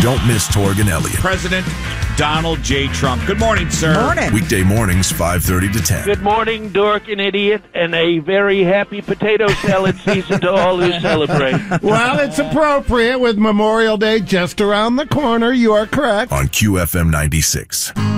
Don't miss Torg and Elliott. President Donald J. Trump. Good morning, sir. Morning. Weekday mornings, 5:30 to 10. Good morning, dork and idiot, and a very happy potato salad season to all who celebrate. Well, it's appropriate with Memorial Day just around the corner. You are correct. On QFM 96.